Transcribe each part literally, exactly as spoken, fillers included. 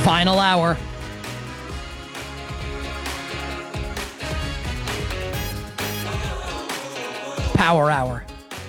Final hour. Power hour.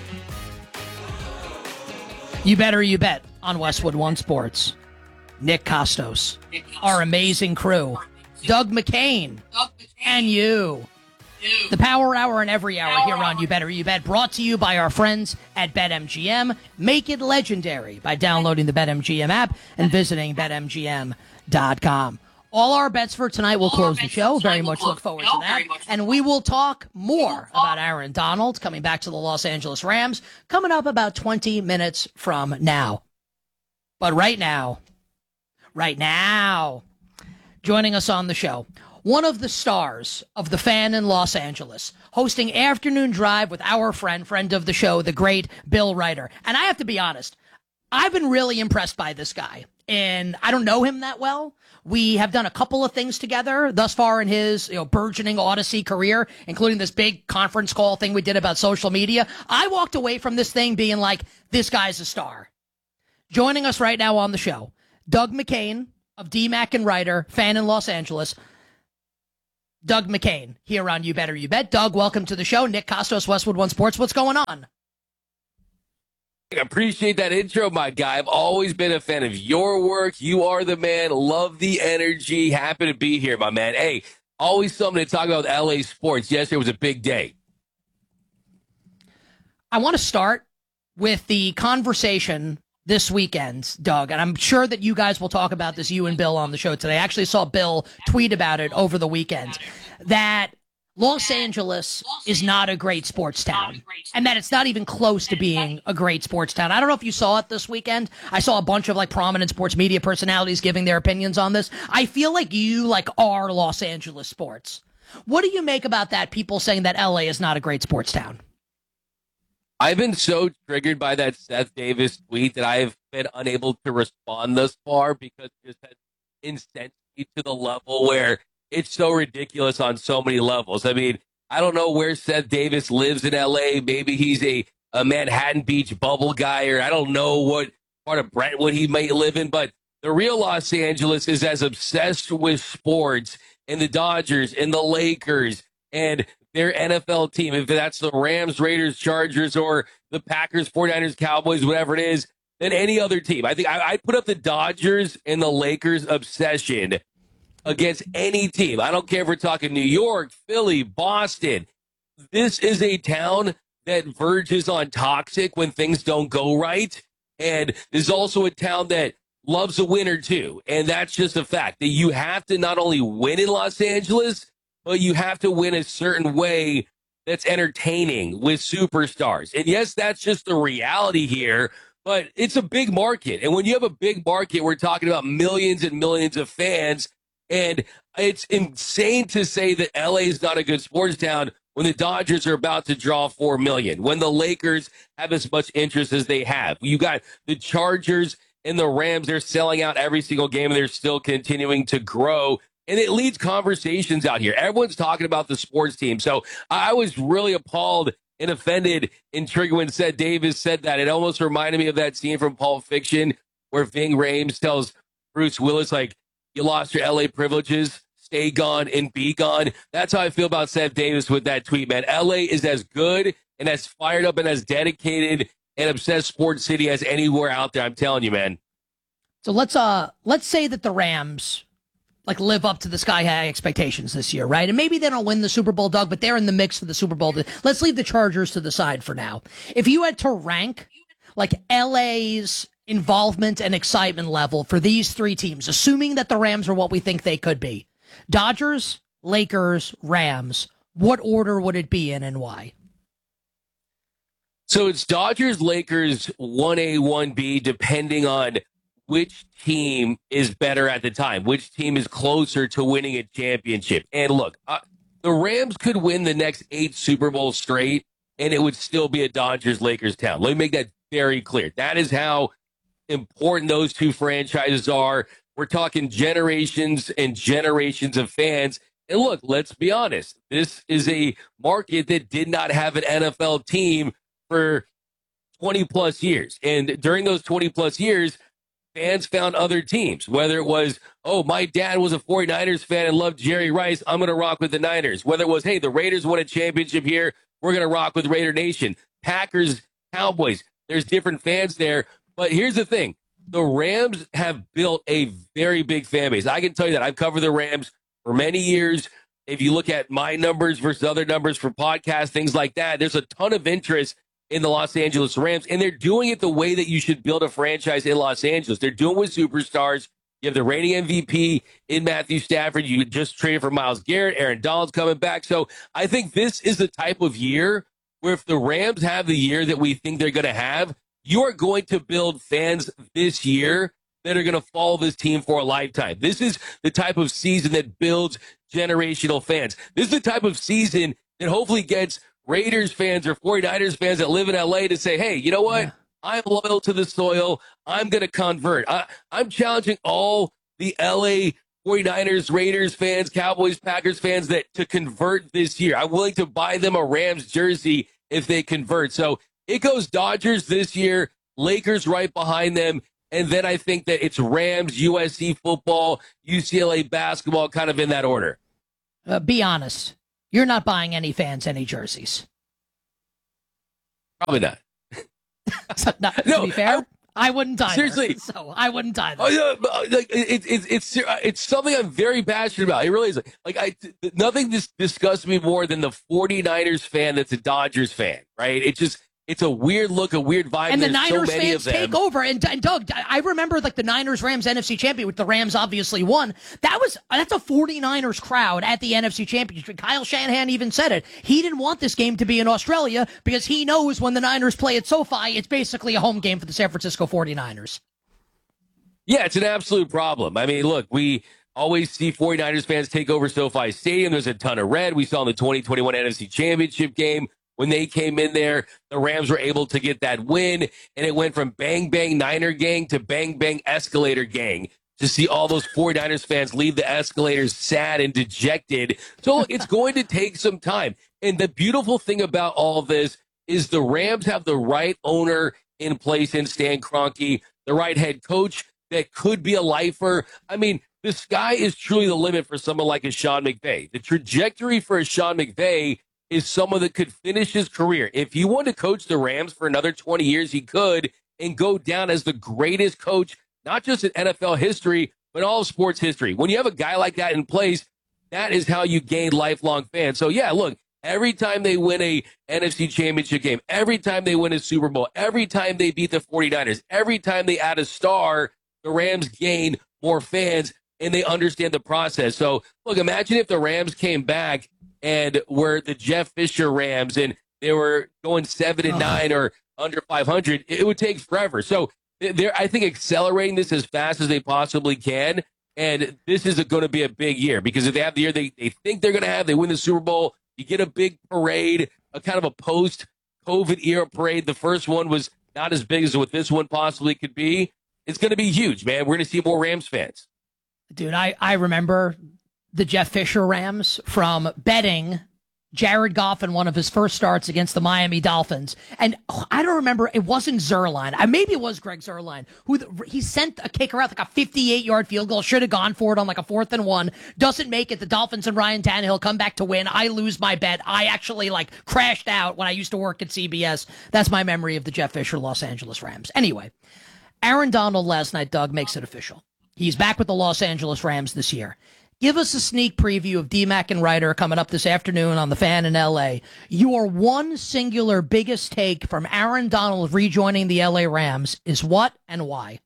You better you bet on Westwood One Sports. Nick Costos, our amazing crew, Doug McCain, and you. The Power Hour and every hour here on You Better You Bet, brought to you by our friends at BetMGM. Make it legendary by downloading the BetMGM app and visiting bet M G M dot com. All our bets for tonight will close the show. Very much look forward to that. And we will talk more about Aaron Donald coming back to the Los Angeles Rams coming up about twenty minutes from now. But right now, right now, joining us on the show, one of the stars of The Fan in Los Angeles, hosting Afternoon Drive with our friend, friend of the show, the great Bill Ryder. And I have to be honest, I've been really impressed by this guy. And I don't know him that well. We have done a couple of things together thus far in his, you know, burgeoning Odyssey career, including this big conference call thing we did about social media. I walked away from this thing being like, this guy's a star. Joining us right now on the show, Doug McCain of D Mac and Ryder, Fan in Los Angeles. Doug McCain here on You Better You Bet. Doug, welcome to the show. Nick Costos, Westwood One Sports. What's going on? I appreciate that intro, my guy. I've always been a fan of your work. You are the man. Love the energy. Happy to be here, my man. Hey, always something to talk about with L A sports. Yesterday was a big day. I want to start with the conversation this weekend, Doug, and I'm sure that you guys will talk about this, you and Bill, on the show today. I actually saw Bill tweet about it over the weekend, that Los Angeles is not a great sports town, and that it's not even close to being a great sports town. I don't know if you saw it this weekend. I saw a bunch of like prominent sports media personalities giving their opinions on this. I feel like you like are Los Angeles sports. What do you make about that? People saying that L A is not a great sports town. I've been so triggered by that Seth Davis tweet that I've been unable to respond thus far because it just has incensed me to the level where it's so ridiculous on so many levels. I mean, I don't know where Seth Davis lives in L A. Maybe he's a, a Manhattan Beach bubble guy, or I don't know what part of Brentwood he might live in. But the real Los Angeles is as obsessed with sports and the Dodgers and the Lakers and their N F L team, if that's the Rams, Raiders, Chargers, or the Packers, forty-niners, Cowboys, whatever it is, than any other team. I think I, I'd put up the Dodgers and the Lakers obsession against any team. I don't care if we're talking New York, Philly, Boston. This is a town that verges on toxic when things don't go right. And this is also a town that loves a winner too. And that's just a fact that you have to not only win in Los Angeles, but you have to win a certain way that's entertaining with superstars. And yes, that's just the reality here, but it's a big market. And when you have a big market, we're talking about millions and millions of fans. And it's insane to say that L A is not a good sports town when the Dodgers are about to draw four million, when the Lakers have as much interest as they have. You got the Chargers and the Rams, they're selling out every single game, and they're still continuing to grow. And it leads conversations out here. Everyone's talking about the sports team. So I was really appalled and offended and triggered when Seth Davis said that. It almost reminded me of that scene from Pulp Fiction where Ving Rhames tells Bruce Willis, like, you lost your L A privileges, stay gone and be gone. That's how I feel about Seth Davis with that tweet, man. L A is as good and as fired up and as dedicated and obsessed sports city as anywhere out there. I'm telling you, man. So let's uh let's say that the Rams like live up to the sky high expectations this year, right? And maybe they don't win the Super Bowl, Doug, but they're in the mix for the Super Bowl. Let's leave the Chargers to the side for now. If you had to rank like L A's involvement and excitement level for these three teams, assuming that the Rams are what we think they could be, Dodgers, Lakers, Rams, what order would it be in and why? So it's Dodgers, Lakers, one A, one B, depending on which team is better at the time, which team is closer to winning a championship. And look, uh, the Rams could win the next eight Super Bowls straight, and it would still be a Dodgers-Lakers town. Let me make that very clear. That is how important those two franchises are. We're talking generations and generations of fans. And look, let's be honest. This is a market that did not have an N F L team for twenty plus years. And during those twenty plus years, fans found other teams, whether it was, oh, my dad was a 49ers fan and loved Jerry Rice, I'm going to rock with the Niners. Whether it was, hey, the Raiders won a championship here, we're going to rock with Raider Nation. Packers, Cowboys, there's different fans there. But here's the thing. The Rams have built a very big fan base. I can tell you that. I've covered the Rams for many years. If you look at my numbers versus other numbers for podcasts, things like that, there's a ton of interest in the Los Angeles Rams, and they're doing it the way that you should build a franchise in Los Angeles. They're doing it with superstars. You have the reigning M V P in Matthew Stafford. You just traded for Myles Garrett. Aaron Donald's coming back. So I think this is the type of year where if the Rams have the year that we think they're going to have, you are going to build fans this year that are going to follow this team for a lifetime. This is the type of season that builds generational fans. This is the type of season that hopefully gets Raiders fans or 49ers fans that live in L A to say, hey, you know what? Yeah. I'm loyal to the soil. I'm going to convert. I, I'm challenging all the L A 49ers, Raiders fans, Cowboys, Packers fans that to convert this year. I'm willing to buy them a Rams jersey if they convert. So it goes Dodgers this year, Lakers right behind them, and then I think that it's Rams, U S C football, U C L A basketball, kind of in that order. Uh, be honest. You're not buying any fans any jerseys. Probably not. So, not no, to be fair, I, I wouldn't either. Seriously. So I wouldn't either. Oh, yeah, like, it, it, it's it's something I'm very passionate about. It really is. Like, I, nothing dis- disgusts me more than the 49ers fan that's a Dodgers fan, right? It just... It's a weird look, a weird vibe. And the There's Niners so many fans of them. take over. And, and Doug, I remember like the Niners-Rams N F C Championship, with the Rams obviously won. That was that's a 49ers crowd at the N F C Championship. Kyle Shanahan even said it. He didn't want this game to be in Australia because he knows when the Niners play at SoFi, it's basically a home game for the San Francisco 49ers. Yeah, it's an absolute problem. I mean, look, we always see 49ers fans take over SoFi Stadium. There's a ton of red. We saw in the twenty twenty-one N F C Championship game. When they came in there, the Rams were able to get that win, and it went from bang, bang, Niner gang to bang, bang, escalator gang to see all those 49ers fans leave the escalators sad and dejected. So look, it's going to take some time. And the beautiful thing about all this is the Rams have the right owner in place in Stan Kroenke, the right head coach that could be a lifer. I mean, the sky is truly the limit for someone like a Sean McVay. The trajectory for a Sean McVay is someone that could finish his career. If he wanted to coach the Rams for another twenty years, he could, and go down as the greatest coach, not just in N F L history, but all of sports history. When you have a guy like that in place, that is how you gain lifelong fans. So, yeah, look, every time they win a N F C Championship game, every time they win a Super Bowl, every time they beat the 49ers, every time they add a star, the Rams gain more fans, and they understand the process. So, look, imagine if the Rams came back and were the Jeff Fisher Rams, and they were going seven and nine or under five hundred, it would take forever. So they're, I think, accelerating this as fast as they possibly can. And this is going to be a big year because if they have the year they, they think they're going to have, they win the Super Bowl, you get a big parade, a kind of a post-COVID era parade. The first one was not as big as what this one possibly could be. It's going to be huge, man. We're going to see more Rams fans. Dude, I, I remember the Jeff Fisher Rams from betting Jared Goff in one of his first starts against the Miami Dolphins. And oh, I don't remember, it wasn't Zerline. I, maybe it was Greg Zerline, who the, he sent a kicker out like a fifty-eight-yard field goal, should have gone for it on like a fourth and one, doesn't make it. The Dolphins and Ryan Tannehill come back to win. I lose my bet. I actually like crashed out when I used to work at C B S. That's my memory of the Jeff Fisher Los Angeles Rams. Anyway, Aaron Donald last night, Doug, makes it official. He's back with the Los Angeles Rams this year. Give us a sneak preview of D-Mac and Ryder coming up this afternoon on The Fan in L A. Your one singular biggest take from Aaron Donald rejoining the L A Rams is what and why?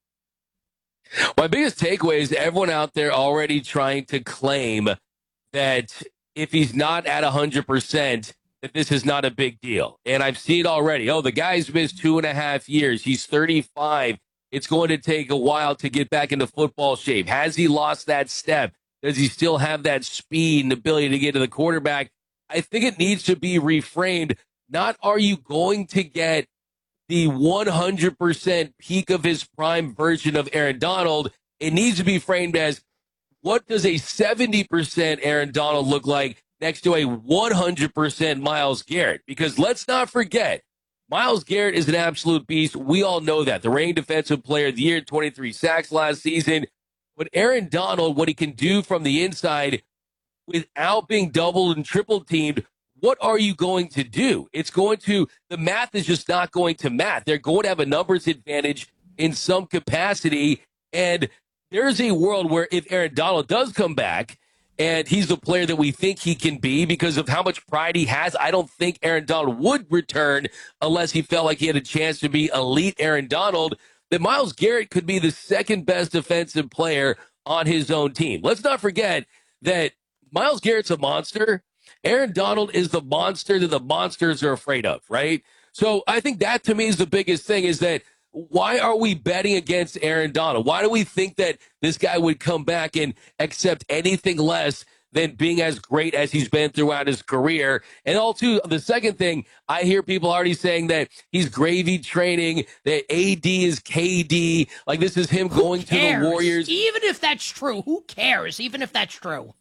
My biggest takeaway is everyone out there already trying to claim that if he's not at one hundred percent, that this is not a big deal. And I've seen it already. Oh, the guy's missed two and a half years. He's thirty-five. It's going to take a while to get back into football shape. Has he lost that step? Does he still have that speed and ability to get to the quarterback? I think it needs to be reframed. Not are you going to get the one hundred percent peak of his prime version of Aaron Donald? It needs to be framed as, what does a seventy percent Aaron Donald look like next to a one hundred percent Myles Garrett? Because let's not forget, Myles Garrett is an absolute beast. We all know that. The reigning defensive player of the year, twenty-three sacks last season. But Aaron Donald, what he can do from the inside without being doubled and triple teamed, what are you going to do? It's going to, the math is just not going to math. They're going to have a numbers advantage in some capacity. And there's a world where if Aaron Donald does come back, and he's the player that we think he can be because of how much pride he has, I don't think Aaron Donald would return unless he felt like he had a chance to be elite Aaron Donald, that Myles Garrett could be the second best defensive player on his own team. Let's not forget that Myles Garrett's a monster. Aaron Donald is the monster that the monsters are afraid of, right? So I think that to me is the biggest thing, is that why are we betting against Aaron Donald? Why do we think that this guy would come back and accept anything less than being as great as he's been throughout his career? And also, the second thing, I hear people already saying that he's gravy training, that A D is K D, like this is him going to the Warriors. Even if that's true, who cares? Even if that's true.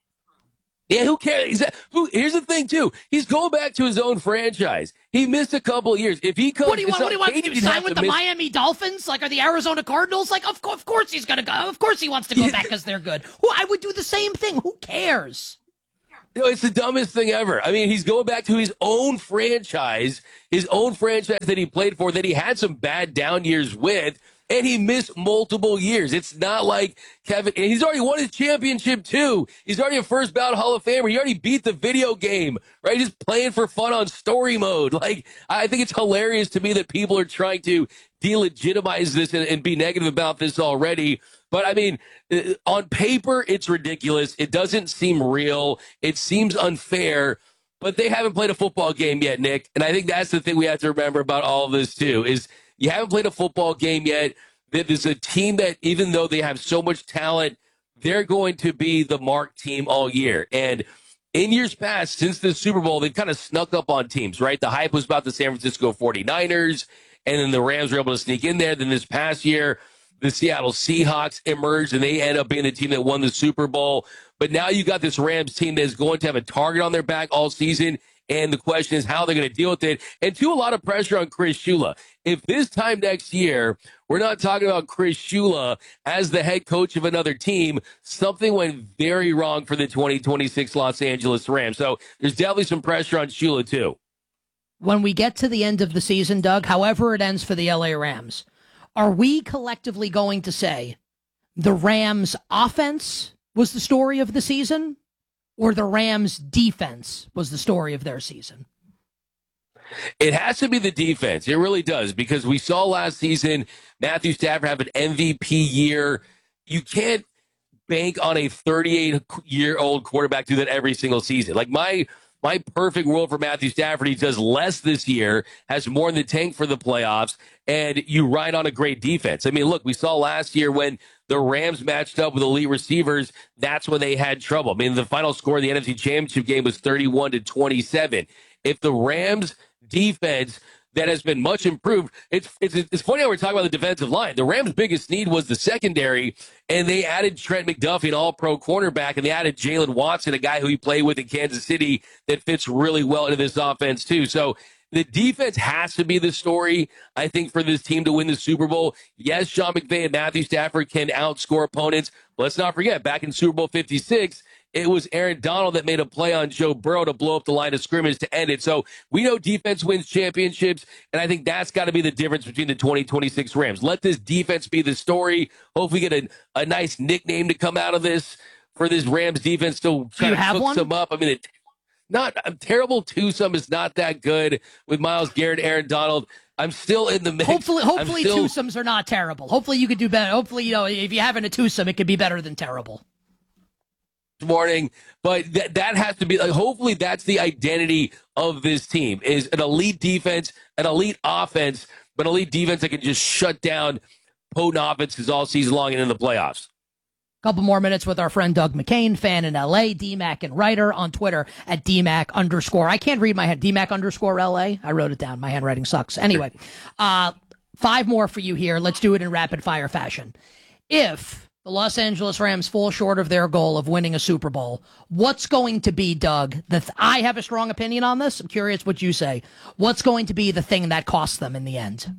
Yeah, who cares? Who, here's the thing, too. He's going back to his own franchise. He missed a couple of years. If he comes, what do you want? What do you want K D to do? Sign with the miss- Miami Dolphins, like, or the Arizona Cardinals? Like, of, co- of course he's gonna go. Of course he wants to go back because they're good. Who I would do the same thing. Who cares? You know, it's the dumbest thing ever. I mean, he's going back to his own franchise, his own franchise that he played for, that he had some bad down years with. And he missed multiple years. It's not like Kevin, and he's already won his championship too. He's already a first ballot Hall of Famer. He already beat the video game, right? He's playing for fun on story mode. Like, I think it's hilarious to me that people are trying to delegitimize this and, and be negative about this already. But I mean, on paper, it's ridiculous. It doesn't seem real. It seems unfair. But they haven't played a football game yet, Nick. And I think that's the thing we have to remember about all of this too, is you haven't played a football game yet. There's a team that, even though they have so much talent, they're going to be the mark team all year. And in years past, since the Super Bowl, they've kind of snuck up on teams, right? The hype was about the San Francisco forty-niners, and then the Rams were able to sneak in there. Then this past year, the Seattle Seahawks emerged, and they end up being the team that won the Super Bowl. But now you got this Rams team that is going to have a target on their back all season. And the question is how they're going to deal with it. And two, a lot of pressure on Chris Shula. If this time next year, we're not talking about Chris Shula as the head coach of another team, something went very wrong for the twenty twenty-six Los Angeles Rams. So there's definitely some pressure on Shula, too. When we get to the end of the season, Doug, however it ends for the L A Rams, are we collectively going to say the Rams' offense was the story of the season, or the Rams' defense was the story of their season? It has to be the defense. It really does, because we saw last season Matthew Stafford have an M V P year. You can't bank on a thirty-eight-year-old quarterback do that every single season. Like, my my perfect world for Matthew Stafford, he does less this year, has more in the tank for the playoffs, and you ride on a great defense. I mean, look, we saw last year when the Rams matched up with elite receivers, that's when they had trouble. I mean, the final score of the N F C Championship game was thirty-one to twenty-seven. If the Rams defense that has been much improved, it's, it's it's funny how we're talking about the defensive line. The Rams' biggest need was the secondary, and they added Trent McDuffie, an all-pro cornerback, and they added Jalen Watson, a guy who he played with in Kansas City that fits really well into this offense too. So the defense has to be the story, I think, for this team to win the Super Bowl. Yes, Sean McVay and Matthew Stafford can outscore opponents. But let's not forget, back in Super Bowl fifty-six, it was Aaron Donald that made a play on Joe Burrow to blow up the line of scrimmage to end it. So we know defense wins championships, and I think that's got to be the difference between the twenty twenty-six Rams. Let this defense be the story. Hopefully get a, a nice nickname to come out of this for this Rams defense to kind of cook some up. I mean, it, not a terrible twosome is not that good with Myles Garrett, Aaron Donald. I'm still in the mix. Hopefully, hopefully still, twosomes are not terrible. Hopefully you could do better. Hopefully, you know, if you're having a twosome, it could be better than terrible. Morning, but that that has to be like, hopefully that's the identity of this team, is an elite defense, an elite offense, but an elite defense that can just shut down potent offenses all season long and in the playoffs. Couple more minutes with our friend Doug McCain, fan in L A, D Mac and writer on Twitter at D Mac underscore. I can't read my hand. D Mac underscore L A. I wrote it down. My handwriting sucks. Anyway, uh, five more for you here. Let's do it in rapid fire fashion. If The Los Angeles Rams fall short of their goal of winning a Super Bowl. What's going to be, Doug? The th- I have a strong opinion on this. I'm curious what you say. What's going to be the thing that costs them in the end?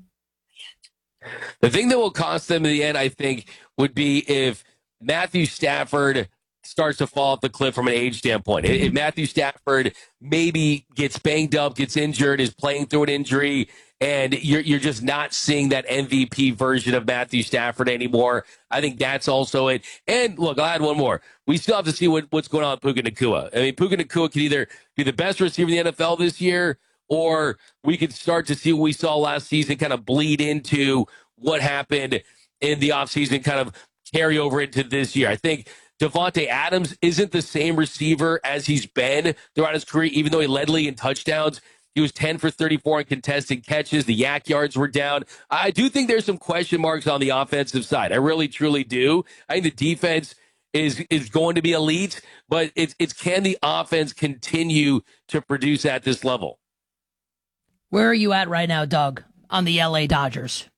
The thing that will cost them in the end, I think, would be if Matthew Stafford starts to fall off the cliff from an age standpoint. If Matthew Stafford maybe gets banged up, gets injured, is playing through an injury, and you're you're just not seeing that M V P version of Matthew Stafford anymore, I think that's also it. And look, I'll add one more. We still have to see what, what's going on with Puka Nacua. I mean, Puka Nacua can either be the best receiver in the N F L this year, or we could start to see what we saw last season kind of bleed into what happened in the offseason, kind of carry over into this year. I think Devontae Adams isn't the same receiver as he's been throughout his career, even though he led league in touchdowns. He was ten for thirty-four in contested catches. The yak yards were down. I do think there's some question marks on the offensive side. I really, truly do. I think the defense is is going to be elite, but it's, it's can the offense continue to produce at this level? Where are you at right now, Doug, on the L A Dodgers?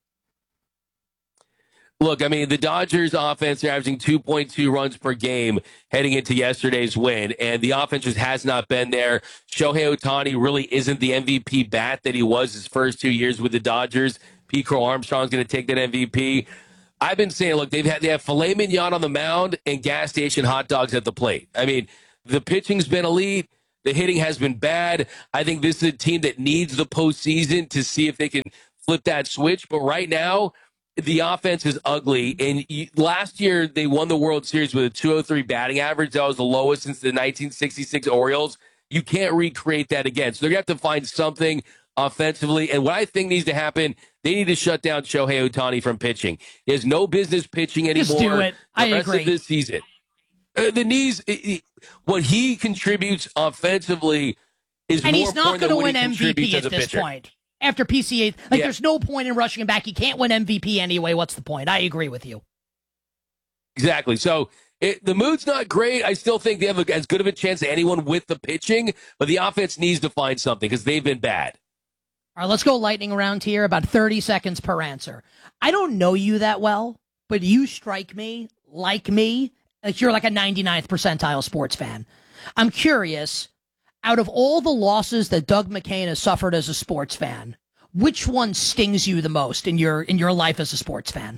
Look, I mean, the Dodgers offense are averaging two point two runs per game heading into yesterday's win, and the offense just has not been there. Shohei Ohtani really isn't the M V P bat that he was his first two years with the Dodgers. Pete Crow Armstrong's going to take that M V P. I've been saying, look, they've had they have filet mignon on the mound and gas station hot dogs at the plate. I mean, the pitching's been elite. The hitting has been bad. I think this is a team that needs the postseason to see if they can flip that switch. But right now, the offense is ugly. And you, last year, they won the World Series with a two oh three batting average. That was the lowest since the nineteen sixty-six Orioles. You can't recreate that again. So they're going to have to find something offensively. And what I think needs to happen, they need to shut down Shohei Ohtani from pitching. He has no business pitching anymore. Just do it. I the rest agree. Of this season. Uh, the knees, it, it, what he contributes offensively is and more he's not important than what win he M V contributes P as at a this pitcher. point. After P C A, like Yeah. there's no point in rushing him back. He can't win M V P anyway. What's the point? I agree with you. Exactly. So it, the mood's not great. I still think they have a, as good of a chance as anyone with the pitching, but the offense needs to find something because they've been bad. All right, let's go lightning round here. About thirty seconds per answer. I don't know you that well, but you strike me like me. Like you're like a ninety-ninth percentile sports fan. I'm curious, out of all the losses that Doug McCain has suffered as a sports fan, which one stings you the most in your in your life as a sports fan?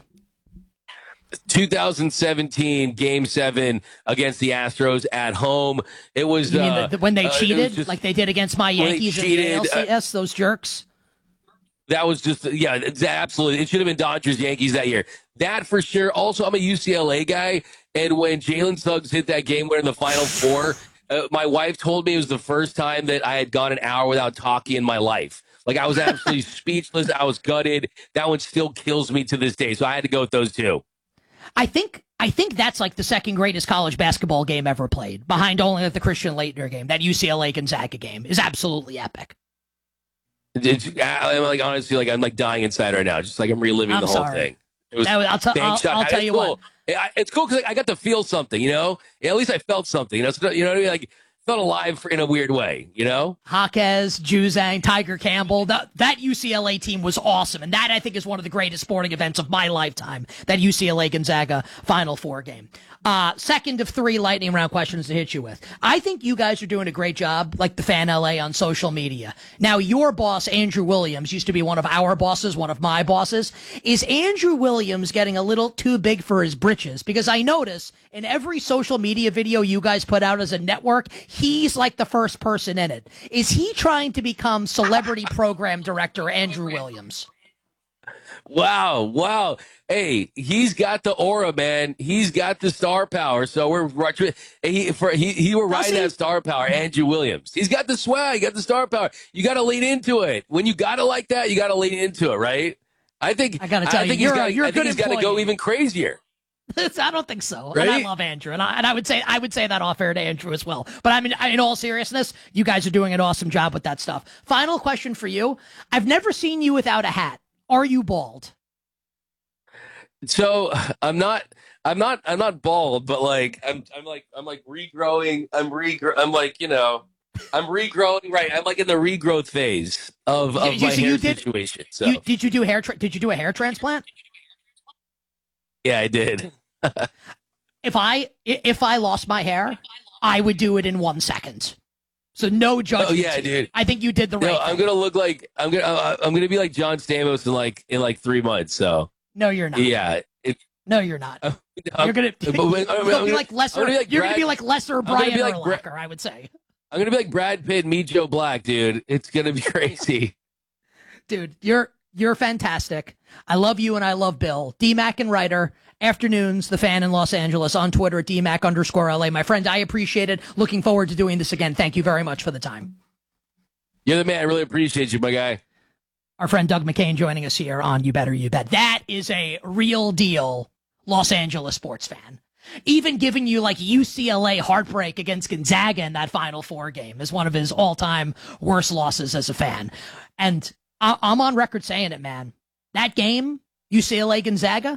two thousand seventeen Game Seven against the Astros at home. It was You mean uh, the, the, when they uh, it cheated, was just- like they did against my when they Yankees in cheated, the A L C S, those jerks? That was just, yeah, it's absolutely. It should have been Dodgers Yankees that year. That for sure. Also, I'm a U C L A guy, and when Jalen Suggs hit that game winner in the Final Four, uh, my wife told me it was the first time that I had gone an hour without talking in my life. Like, I was absolutely speechless. I was gutted. That one still kills me to this day. So I had to go with those two. I think I think that's like the second greatest college basketball game ever played, behind only like the Christian Laettner game. That U C L A Gonzaga game is absolutely epic. It's, I'm like, honestly, like, I'm like dying inside right now. Just like I'm reliving I'm the whole sorry. thing. It was, That was- I'll, t- I'll, thanks, I'll Chuck. tell It's you cool. what. Yeah, it's cool because I got to feel something, you know? Yeah, at least I felt something. You know, so, you know what I mean? Like, felt alive for, in a weird way, you know? Jaquez, Juzang, Tiger Campbell. That, that U C L A team was awesome. And that, I think, is one of the greatest sporting events of my lifetime, that U C L A Gonzaga Final Four game. Uh, second of three lightning round questions to hit you with. I think you guys are doing a great job, like the Fan L A on social media. Now, your boss, Andrew Williams, used to be one of our bosses, one of my bosses. Is Andrew Williams getting a little too big for his britches? Because I notice in every social media video you guys put out as a network, he's like the first person in it. Is he trying to become celebrity program director Andrew Williams? Wow, wow. Hey, he's got the aura, man. He's got the star power. So we're he for he he were riding that star power, Andrew Williams. He's got the swag, got the star power. You got to lean into it. When you got it like that, you got to lean into it, right? I think I got to tell I you, think you're, he's got, you're a I think good he's got to go employee. even crazier. I don't think so. Right? And I love Andrew, and I, and I would say I would say that off air to Andrew as well. But I mean, in all seriousness, you guys are doing an awesome job with that stuff. Final question for you: I've never seen you without a hat. Are you bald? So I'm not, I'm not, I'm not bald, but like I'm, I'm like, I'm like regrowing. I'm regro. I'm like, you know, I'm regrowing. Right. I'm like in the regrowth phase of, of You- my so you hair did- situation. So You, did you do hair? Tra- did you do a hair transplant? yeah, I did. if I if I lost my hair, I would do it in one second. So no judgment. Oh yeah, dude. I think you did the right no, thing. I'm gonna look like I'm gonna uh, I'm gonna be like John Stamos in like in like three months. So no, you're not. Yeah. It, no, you're not. Uh, you're gonna, but, you're but, gonna gonna, be like lesser. Gonna be like you're Brad, gonna be like lesser Brian like Urlacher, Bra- I would say. I'm gonna be like Brad Pitt, meet Joe Black, dude. It's gonna be crazy. Dude, you're you're fantastic. I love you and I love Bill. D Mac and Ryder. Afternoons, the fan in Los Angeles, on Twitter at D Mac underscore L A. My friend, I appreciate it. Looking forward to doing this again. Thank you very much for the time. You're the man. I really appreciate you, my guy. Our friend Doug McCain joining us here on You Better You Bet. That is a real deal Los Angeles sports fan. Even giving you like U C L A heartbreak against Gonzaga in that Final Four game is one of his all-time worst losses as a fan. And I- I'm on record saying it, man. That game, U C L A Gonzaga,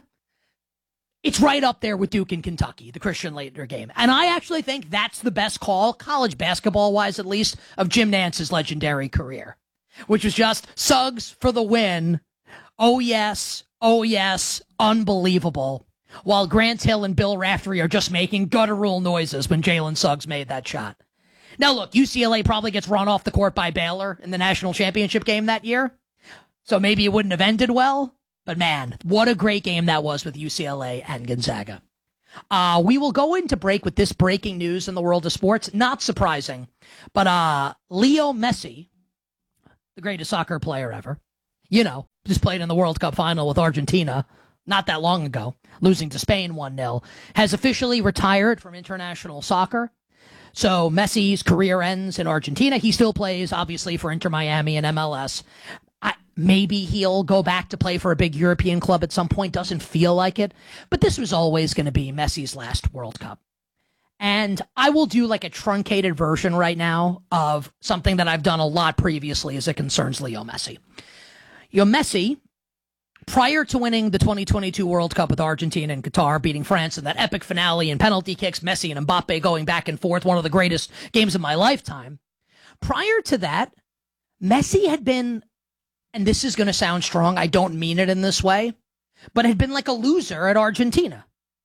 it's right up there with Duke and Kentucky, the Christian Laettner game. And I actually think that's the best call, college basketball-wise at least, of Jim Nance's legendary career, which was just Suggs for the win. Oh, yes. Oh, yes. Unbelievable. While Grant Hill and Bill Raftery are just making guttural noises when Jalen Suggs made that shot. Now, look, U C L A probably gets run off the court by Baylor in the national championship game that year. So maybe it wouldn't have ended well. But, man, what a great game that was with U C L A and Gonzaga. Uh, we will go into break with this breaking news in the world of sports. Not surprising. But uh, Leo Messi, the greatest soccer player ever, you know, just played in the World Cup final with Argentina not that long ago, losing to Spain one nil, has officially retired from international soccer. So Messi's career ends in Argentina. He still plays, obviously, for Inter Miami and M L S. I, maybe he'll go back to play for a big European club at some point. Doesn't feel like it. But this was always going to be Messi's last World Cup. And I will do like a truncated version right now of something that I've done a lot previously as it concerns Leo Messi. You know, Messi, prior to winning the twenty twenty-two World Cup with Argentina and Qatar, beating France in that epic finale and penalty kicks, Messi and Mbappe going back and forth, one of the greatest games of my lifetime. Prior to that, Messi had been, and this is going to sound strong, I don't mean it in this way, but had been like a loser at Argentina.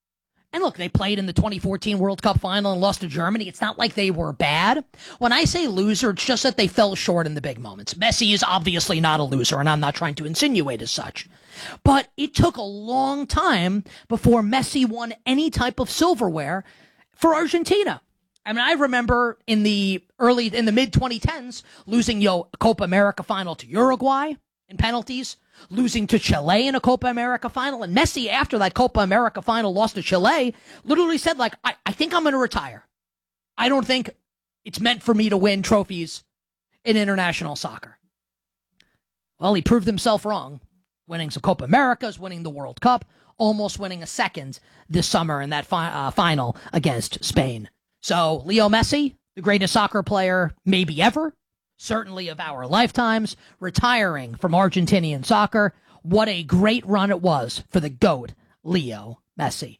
And look, they played in the twenty fourteen World Cup final and lost to Germany. It's not like they were bad. When I say loser, it's just that they fell short in the big moments. Messi is obviously not a loser, and I'm not trying to insinuate as such. But it took a long time before Messi won any type of silverware for Argentina. I mean, I remember in the early, in the mid twenty tens, losing, yo, a Copa America final to Uruguay in penalties, losing to Chile in a Copa America final. And Messi, after that Copa America final lost to Chile, literally said, like, I, I think I'm going to retire. I don't think it's meant for me to win trophies in international soccer. Well, he proved himself wrong, winning some Copa Americas, winning the World Cup, almost winning a second this summer in that fi- uh, final against Spain. So, Leo Messi, the greatest soccer player maybe ever, certainly of our lifetimes, retiring from Argentinian soccer. What a great run it was for the GOAT, Leo Messi.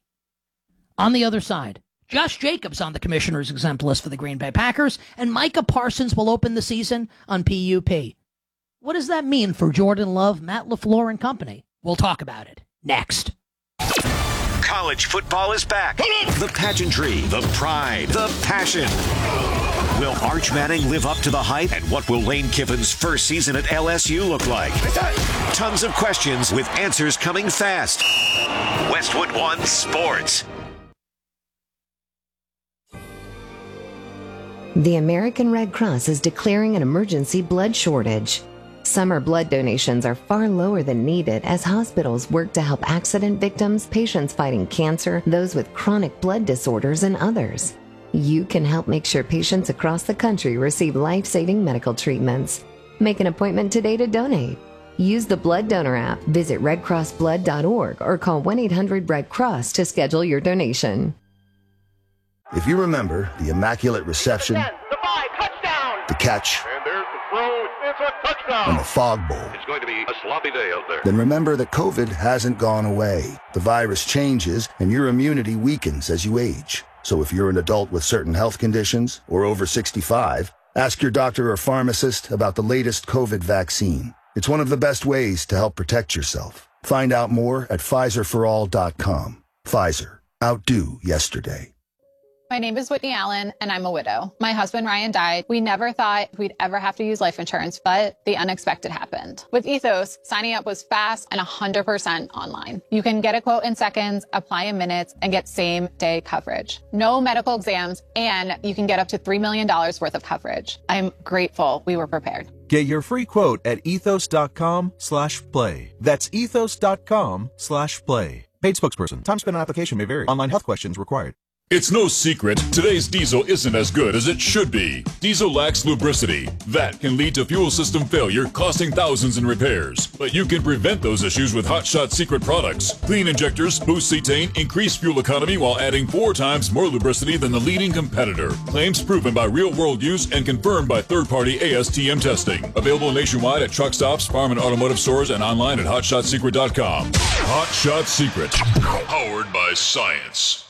On the other side, Josh Jacobs on the commissioner's exempt list for the Green Bay Packers, and Micah Parsons will open the season on P U P. What does that mean for Jordan Love, Matt LaFleur, and company? We'll talk about it next. College football is back. The pageantry, the pride, the passion. Will Arch Manning live up to the hype? And what will Lane Kiffin's first season at L S U look like? Tons of questions with answers coming fast. Westwood One Sports. The American Red Cross is declaring an emergency blood shortage. Summer blood donations are far lower than needed as hospitals work to help accident victims, patients fighting cancer, those with chronic blood disorders, and others. You can help make sure patients across the country receive life-saving medical treatments. Make an appointment today to donate. Use the Blood Donor app, visit red cross blood dot org, or call one eight hundred red cross to schedule your donation. If you remember the Immaculate Reception, ten, the five, touchdown. the catch, And there's the throw. It's a touchdown. and the Fog Bowl, It's going to be a sloppy day out there. then remember that COVID hasn't gone away. The virus changes, and your immunity weakens as you age. So if you're an adult with certain health conditions or over sixty-five, ask your doctor or pharmacist about the latest COVID vaccine. It's one of the best ways to help protect yourself. Find out more at Pfizer for all dot com. Pfizer. Outdo yesterday. My name is Whitney Allen, and I'm a widow. My husband, Ryan, died. We never thought we'd ever have to use life insurance, but the unexpected happened. With Ethos, signing up was fast and one hundred percent online. You can get a quote in seconds, apply in minutes, and get same-day coverage. No medical exams, and you can get up to three million dollars worth of coverage. I'm grateful we were prepared. Get your free quote at ethos.com slash play. That's ethos.com slash play. Paid spokesperson. Time spent on application may vary. Online health questions required. It's no secret, today's diesel isn't as good as it should be. Diesel lacks lubricity. That can lead to fuel system failure, costing thousands in repairs. But you can prevent those issues with Hot Shot Secret products. Clean injectors, boost cetane, increase fuel economy while adding four times more lubricity than the leading competitor. Claims proven by real-world use and confirmed by third-party A S T M testing. Available nationwide at truck stops, farm and automotive stores, and online at hot shot secret dot com. Hot Shot Secret. Powered by science.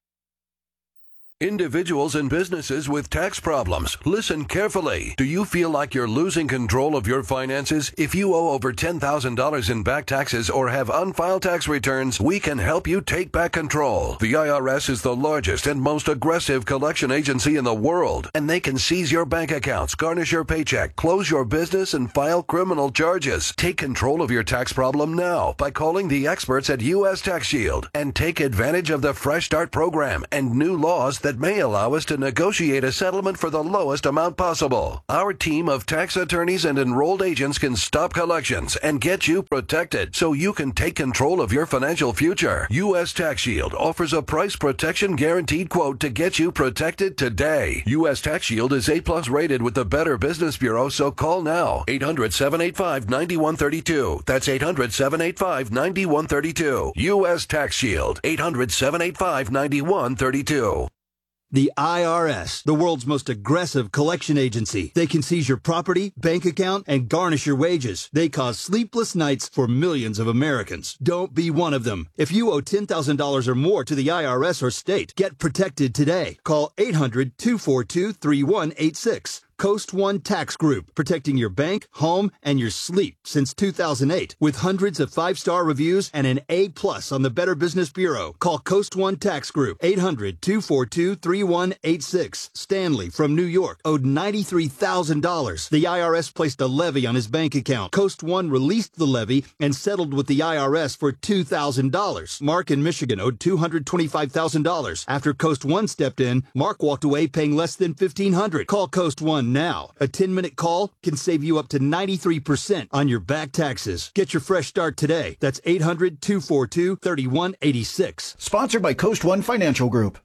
Individuals and businesses with tax problems, listen carefully. Do you feel like you're losing control of your finances? If you owe over ten thousand dollars in back taxes or have unfiled tax returns, we can help you take back control. The I R S is the largest and most aggressive collection agency in the world, and they can seize your bank accounts, garnish your paycheck, close your business, and file criminal charges. Take control of your tax problem now by calling the experts at U S Tax Shield and take advantage of the Fresh Start program and new laws that may allow us to negotiate a settlement for the lowest amount possible. Our team of tax attorneys and enrolled agents can stop collections and get you protected so you can take control of your financial future. U S Tax Shield offers a price protection guaranteed quote to get you protected today. U S Tax Shield is A plus rated with the Better Business Bureau, so call now. eight hundred, seven eight five, nine one three two. That's eight hundred, seven eight five, nine one three two. U S Tax Shield. eight hundred, seven eight five, nine one three two. The I R S, the world's most aggressive collection agency. They can seize your property, bank account, and garnish your wages. They cause sleepless nights for millions of Americans. Don't be one of them. If you owe ten thousand dollars or more to the I R S or state, get protected today. Call eight hundred, two four two, three one eight six. Coast One Tax Group, protecting your bank, home, and your sleep since two thousand eight. With hundreds of five-star reviews and an A plus on the Better Business Bureau. Call Coast One Tax Group, eight hundred, two four two, three one eight six. Stanley from New York owed ninety-three thousand dollars. The I R S placed a levy on his bank account. Coast One released the levy and settled with the I R S for two thousand dollars. Mark in Michigan owed two hundred twenty-five thousand dollars. After Coast One stepped in, Mark walked away paying less than fifteen hundred dollars. Call Coast One now. A ten-minute call can save you up to ninety-three percent on your back taxes. Get your fresh start today. That's eight hundred, two four two, three one eight six. Sponsored by Coast One Financial Group.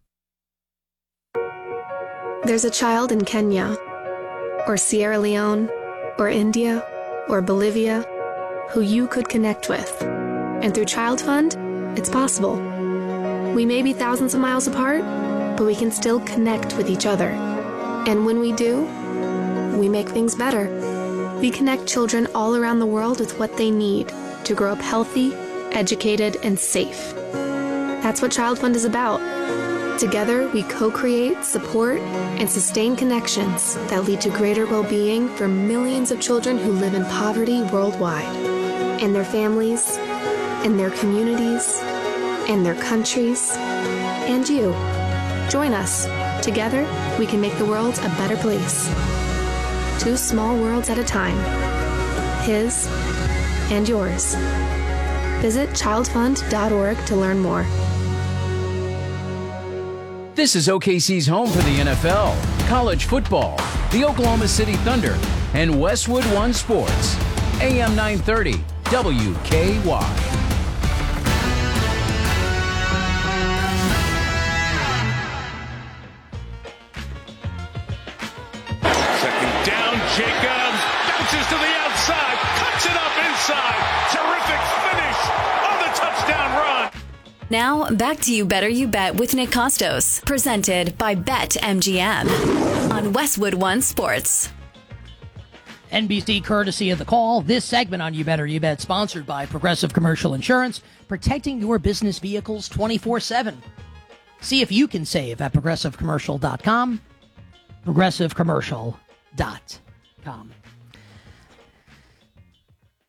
There's a child in Kenya, or Sierra Leone, or India, or Bolivia, who you could connect with. And through Child Fund, it's possible. We may be thousands of miles apart, but we can still connect with each other. And when we do, we make things better. We connect children all around the world with what they need to grow up healthy, educated, and safe. That's what Child Fund is about. Together, we co-create, support, and sustain connections that lead to greater well-being for millions of children who live in poverty worldwide, and their families, and their communities, and their countries, and you. Join us. Together, we can make the world a better place. Two small worlds at a time. His and yours. Visit child fund dot org to learn more. This is O K C's home for the N F L, college football, the Oklahoma City Thunder, and Westwood One Sports. A M nine thirty, W K Y. Jacobs bounces to the outside, cuts it up inside. Terrific finish on the touchdown run. Now, back to You Better You Bet with Nick Costos, presented by BetMGM on Westwood One Sports. N B C courtesy of The Call. This segment on You Better You Bet sponsored by Progressive Commercial Insurance, protecting your business vehicles twenty-four seven. See if you can save at progressive commercial dot com. progressive commercial dot com.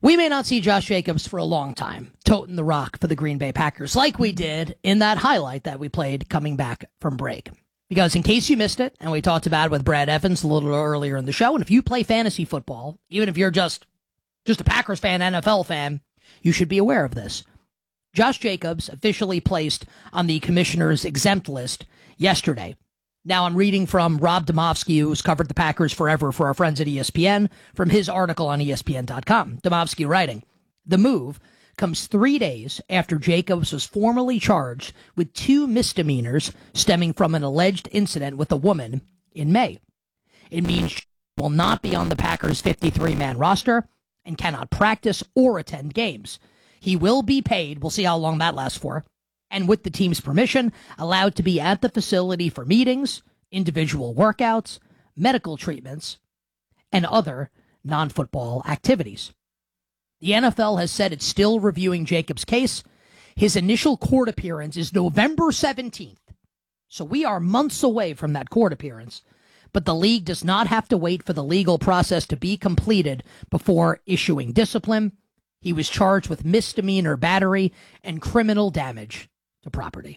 We may not see Josh Jacobs for a long time, toting the rock for the Green Bay Packers, like we did in that highlight that we played coming back from break. Because in case you missed it, and we talked about it with Brad Evans a little earlier in the show, and if you play fantasy football, even if you're just, just a Packers fan, N F L fan, you should be aware of this. Josh Jacobs officially placed on the commissioner's exempt list yesterday. Now I'm reading from Rob Demovsky, who's covered the Packers forever for our friends at E S P N, from his article on E S P N dot com. Demovsky writing, the move comes three days after Jacobs was formally charged with two misdemeanors stemming from an alleged incident with a woman in May. It means he will not be on the Packers' fifty-three man roster and cannot practice or attend games. He will be paid, we'll see how long that lasts for, and with the team's permission, allowed to be at the facility for meetings, individual workouts, medical treatments, and other non-football activities. The N F L has said it's still reviewing Jacobs' case. His initial court appearance is November seventeenth, so we are months away from that court appearance, but the league does not have to wait for the legal process to be completed before issuing discipline. He was charged with misdemeanor battery and criminal damage to property.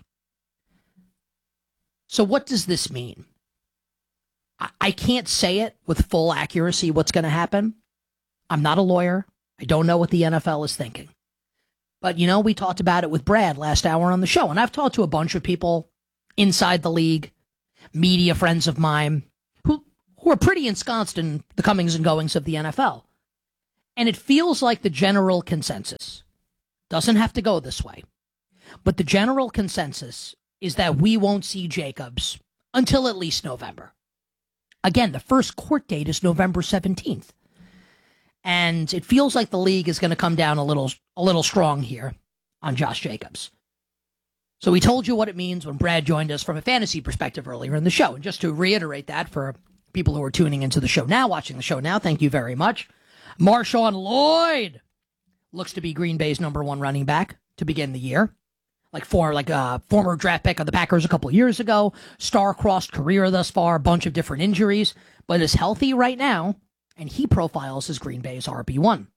So what does this mean? I, I can't say it with full accuracy what's going to happen. I'm not a lawyer. I don't know what the N F L is thinking. But, you know, we talked about it with Brad last hour on the show, and I've talked to a bunch of people inside the league, media friends of mine, who, who are pretty ensconced in the comings and goings of the N F L. And it feels like the general consensus doesn't have to go this way. But the general consensus is that we won't see Jacobs until at least November. Again, the first court date is November seventeenth. And it feels like the league is going to come down a little, a little strong here on Josh Jacobs. So we told you what it means when Brad joined us from a fantasy perspective earlier in the show. And just to reiterate that for people who are tuning into the show now, watching the show now, thank you very much. Marshawn Lloyd looks to be Green Bay's number one running back to begin the year. Like for like a former draft pick of the Packers a couple years ago, star-crossed career thus far, a bunch of different injuries, but is healthy right now, and he profiles as Green Bay's R B one.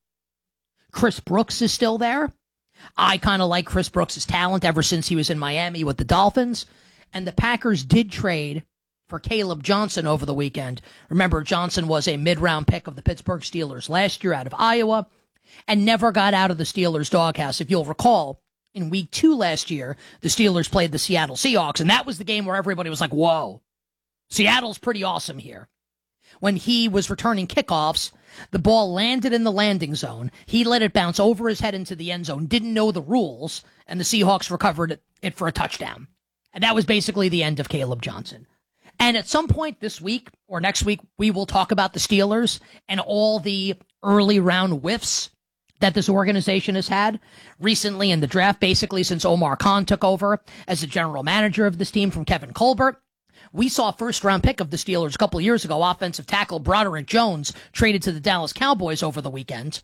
Chris Brooks is still there. I kind of like Chris Brooks' talent ever since he was in Miami with the Dolphins, and the Packers did trade for Caleb Johnson over the weekend. Remember, Johnson was a mid-round pick of the Pittsburgh Steelers last year out of Iowa and never got out of the Steelers' doghouse. If you'll recall, in week two last year, the Steelers played the Seattle Seahawks, and that was the game where everybody was like, whoa, Seattle's pretty awesome here. When he was returning kickoffs, the ball landed in the landing zone. He let it bounce over his head into the end zone, didn't know the rules, and the Seahawks recovered it for a touchdown. And that was basically the end of Caleb Johnson. And at some point this week or next week, we will talk about the Steelers and all the early round whiffs that this organization has had recently in the draft, basically since Omar Khan took over as the general manager of this team from Kevin Colbert. We saw a first-round pick of the Steelers a couple of years ago, offensive tackle Broderick Jones, traded to the Dallas Cowboys over the weekend.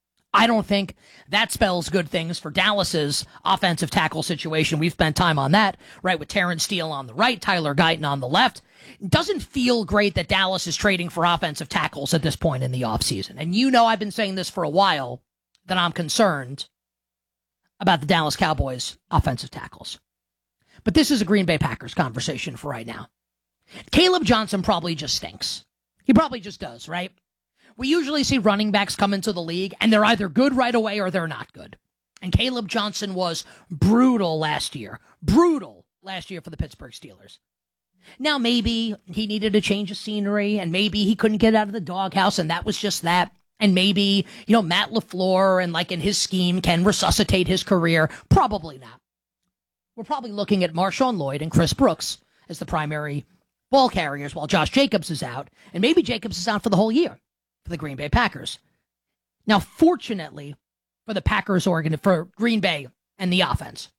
I don't think that spells good things for Dallas's offensive tackle situation. We've spent time on that, right, with Terrence Steele on the right, Tyler Guyton on the left. It doesn't feel great that Dallas is trading for offensive tackles at this point in the offseason. And you know I've been saying this for a while, that I'm concerned about the Dallas Cowboys offensive tackles. But this is a Green Bay Packers conversation for right now. Caleb Johnson probably just stinks. He probably just does, right? We usually see running backs come into the league, and they're either good right away or they're not good. And Caleb Johnson was brutal last year. Brutal last year for the Pittsburgh Steelers. Now, maybe he needed a change of scenery, and maybe he couldn't get out of the doghouse, and that was just that. And maybe, you know, Matt LaFleur and like in his scheme can resuscitate his career. Probably not. We're probably looking at Marshawn Lloyd and Chris Brooks as the primary ball carriers while Josh Jacobs is out. And maybe Jacobs is out for the whole year for the Green Bay Packers. Now, fortunately for the Packers organ, for Green Bay and the offense,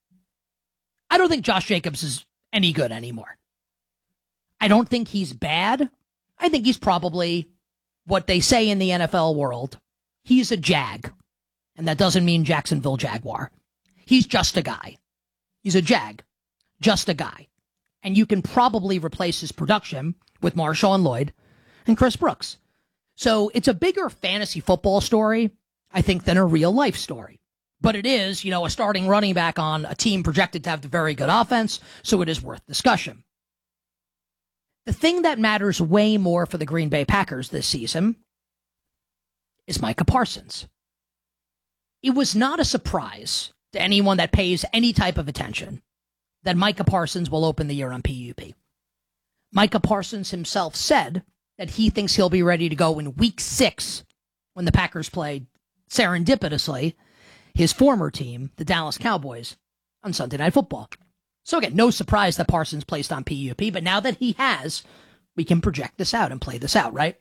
I don't think Josh Jacobs is any good anymore. I don't think he's bad. I think he's probably what they say in the N F L world. He's a Jag. And that doesn't mean Jacksonville Jaguar. He's just a guy. He's a Jag. Just a guy. And you can probably replace his production with Marshawn Lloyd and Chris Brooks. So it's a bigger fantasy football story I think, than a real life story. But it is, you know, a starting running back on a team projected to have a very good offense, so it is worth discussion. The thing that matters way more for the Green Bay Packers this season is Micah Parsons. It was not a surprise to anyone that pays any type of attention that Micah Parsons will open the year on P U P. Micah Parsons himself said that he thinks he'll be ready to go in week six when the Packers play, serendipitously, his former team, the Dallas Cowboys, on Sunday Night Football. So again, no surprise that Parsons placed on P U P, but now that he has, we can project this out and play this out, right?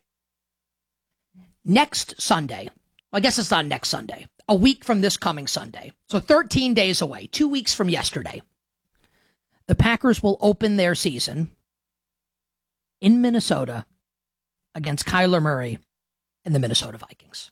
Next Sunday, well, I guess it's not next Sunday, a week from this coming Sunday, so thirteen days away, two weeks from yesterday, the Packers will open their season in Minnesota against Kyler Murray and the Minnesota Vikings,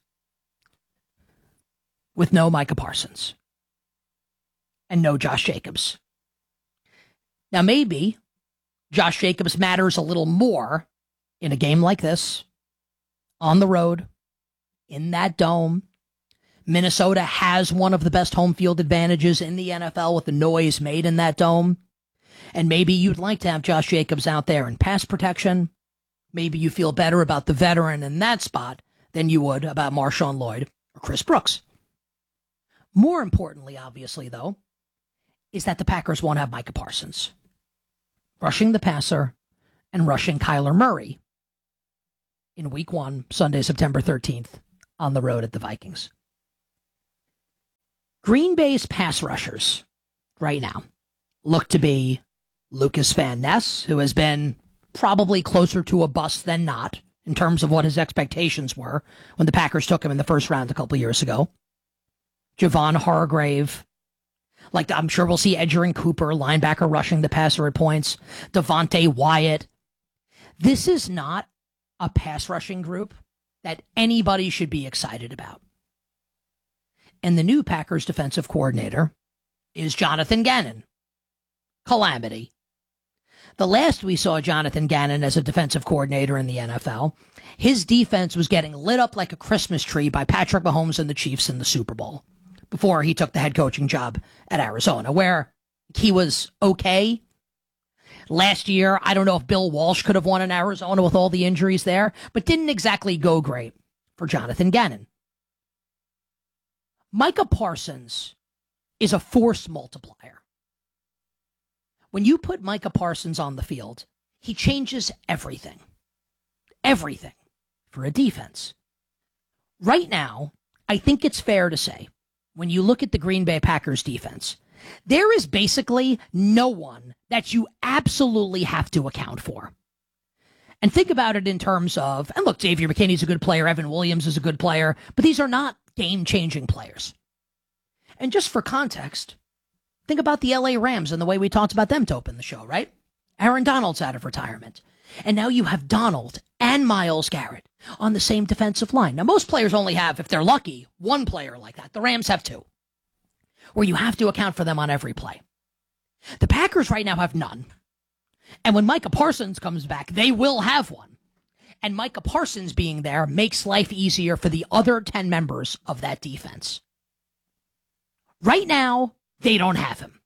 with no Micah Parsons and no Josh Jacobs. Now, maybe Josh Jacobs matters a little more in a game like this, on the road, in that dome. Minnesota has one of the best home field advantages in the N F L with the noise made in that dome. And maybe you'd like to have Josh Jacobs out there in pass protection. Maybe you feel better about the veteran in that spot than you would about Marshawn Lloyd or Chris Brooks. More importantly, obviously, though, is that the Packers won't have Micah Parsons rushing the passer and rushing Kyler Murray in week one, Sunday, September thirteenth, on the road at the Vikings. Green Bay's pass rushers right now look to be Lucas Van Ness, who has been probably closer to a bust than not in terms of what his expectations were when the Packers took him in the first round a couple years ago. Javon Hargrave. Like, I'm sure we'll see Edgerrin Cooper, linebacker, rushing the passer at points. Devontae Wyatt. This is not a pass rushing group that anybody should be excited about. And the new Packers defensive coordinator is Jonathan Gannon. Calamity. The last we saw Jonathan Gannon as a defensive coordinator in the N F L, his defense was getting lit up like a Christmas tree by Patrick Mahomes and the Chiefs in the Super Bowl before he took the head coaching job at Arizona, where he was okay. Last year, I don't know if Bill Walsh could have won in Arizona with all the injuries there, but didn't exactly go great for Jonathan Gannon. Micah Parsons is a force multiplier. When you put Micah Parsons on the field, he changes everything. Everything for a defense. Right now, I think it's fair to say, when you look at the Green Bay Packers defense, there is basically no one that you absolutely have to account for. And think about it in terms of, and look, Xavier McKinney's a good player, Evan Williams is a good player, but these are not game-changing players. And just for context, think about the L A Rams and the way we talked about them to open the show, right? Aaron Donald's out of retirement. And now you have Donald and Myles Garrett on the same defensive line. Now, most players only have, if they're lucky, one player like that. The Rams have two, where you have to account for them on every play. The Packers right now have none. And when Micah Parsons comes back, they will have one. And Micah Parsons being there makes life easier for the other ten members of that defense. Right now, they don't have him.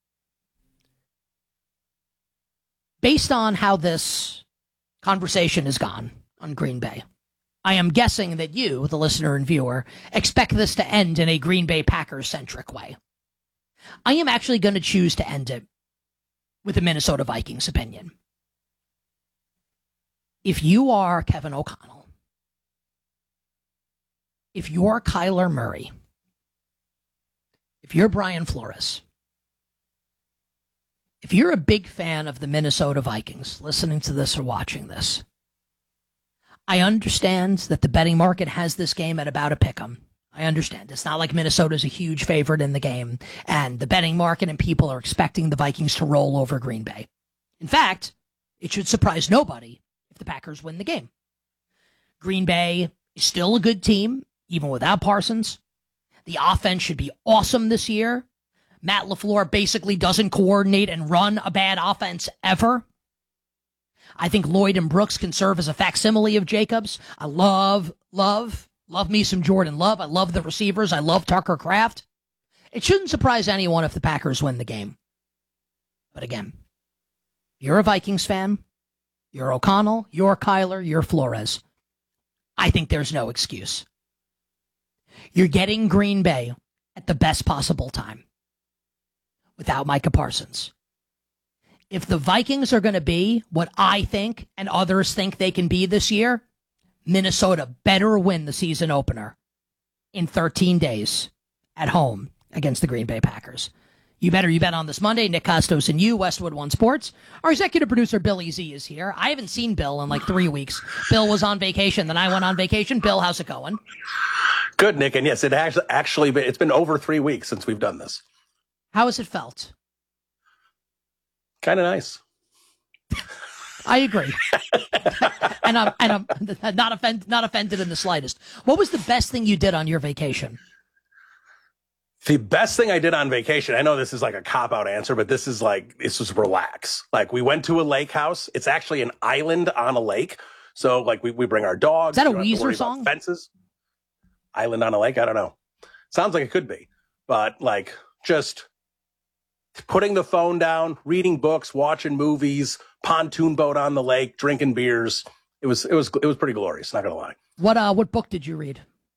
Based on how this conversation has gone on Green Bay, I am guessing that you, the listener and viewer, expect this to end in a Green Bay Packers-centric way. I am actually going to choose to end it with a Minnesota Vikings opinion. If you are Kevin O'Connell, if you're Kyler Murray, if you're Brian Flores, if you're a big fan of the Minnesota Vikings listening to this or watching this, I understand that the betting market has this game at about a pick'em. I understand. It's not like Minnesota's a huge favorite in the game, and the betting market and people are expecting the Vikings to roll over Green Bay. In fact, it should surprise nobody if the Packers win the game. Green Bay is still a good team, even without Parsons. The offense should be awesome this year. Matt LaFleur basically doesn't coordinate and run a bad offense ever. I think Lloyd and Brooks can serve as a facsimile of Jacobs. I love, love, Love me some Jordan Love. I love the receivers. I love Tucker Kraft. It shouldn't surprise anyone if the Packers win the game. But again, you're a Vikings fan. You're O'Connell. You're Kyler. You're Flores. I think there's no excuse. You're getting Green Bay at the best possible time without Micah Parsons. If the Vikings are going to be what I think and others think they can be this year, Minnesota better win the season opener in thirteen days at home against the Green Bay Packers. You better you bet on this Monday. Nick Costos and you, Westwood One Sports. Our executive producer, Billy Z, is here. I haven't seen Bill in like three weeks. Bill was on vacation, then I went on vacation. Bill, how's it going? Good, Nick. And yes, it has actually been, it's been over three weeks since we've done this. How has it felt? Kind of nice. I agree. and I'm and I'm not offended not offended in the slightest. What was the best thing you did on your vacation? The best thing I did on vacation, I know this is like a cop-out answer, but this is like, this was relax. Like, we went to a lake house. It's actually an island on a lake. So, like, we, we bring our dogs. Is that a Weezer song? Fences. Island on a lake? I don't know. Sounds like it could be. But, like, just putting the phone down, reading books, watching movies, pontoon boat on the lake, drinking beers. It was, it was, it was pretty glorious, not going to lie. What, uh, what book did you read?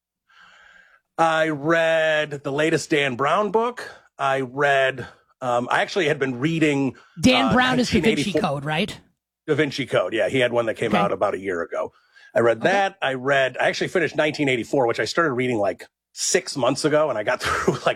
I read the latest Dan Brown book. I read, um, I actually had been reading. Dan uh, Brown is Da Vinci Code, right? Da Vinci Code. Yeah. He had one that came okay. out about a year ago. I read okay. that. I read, I actually finished nineteen eighty-four, which I started reading like six months ago. And I got through like